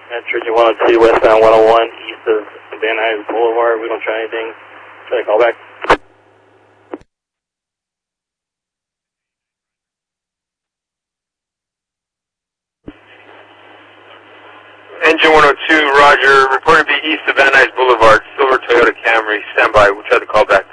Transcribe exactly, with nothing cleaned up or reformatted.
Metro one oh two, westbound one oh one, east of Van Nuys Boulevard. We don't try anything. Try to call back. Engine one oh two, Roger. Reported to be east of Van Nuys Boulevard. Silver Toyota Camry. Stand by. We'll try to call back.